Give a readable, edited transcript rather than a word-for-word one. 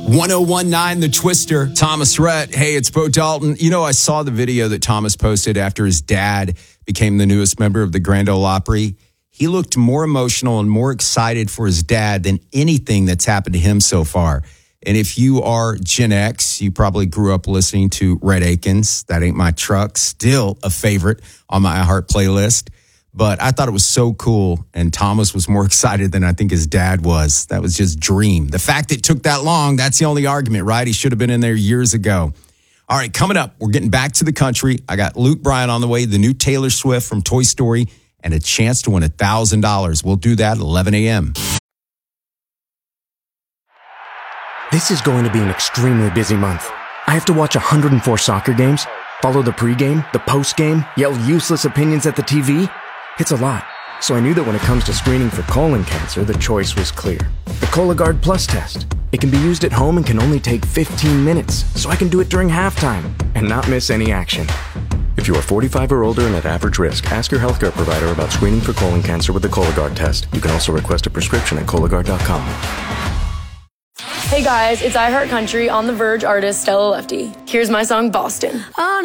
1019 The Twister, Thomas Rhett. Hey, it's Bo Dalton. You know, I saw the video that Thomas posted after his dad became the newest member of the Grand Ole Opry. He looked more emotional and more excited for his dad than anything that's happened to him so far. And if you are Gen X, you probably grew up listening to Rhett Akins. That Ain't My Truck, still a favorite on my iHeart playlist. But I thought it was so cool, and Thomas was more excited than I think his dad was. That was just dream. The fact it took that long, that's the only argument, right? He should have been in there years ago. All right, coming up, we're getting back to the country. I got Luke Bryan on the way, the new Taylor Swift from Toy Story, and a chance to win $1,000. We'll do that at 11 a.m. This is going to be an extremely busy month. I have to watch 104 soccer games, follow the pregame, the postgame, yell useless opinions at the TV. It's a lot, so I knew that when it comes to screening for colon cancer, the choice was clear. The Cologuard Plus test. It can be used at home and can only take 15 minutes, so I can do it during halftime and not miss any action. If you are 45 or older and at average risk, ask your healthcare provider about screening for colon cancer with the Cologuard test. You can also request a prescription at Cologuard.com. Hey guys, it's iHeart Country on The Verge artist Stella Lefty. Here's my song, Boston.